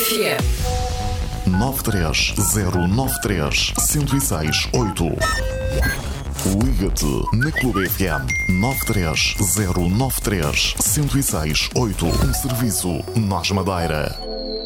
FM 93093-1068. Liga-te na Clube FM 93093-1068. Um serviço Nós Madeira.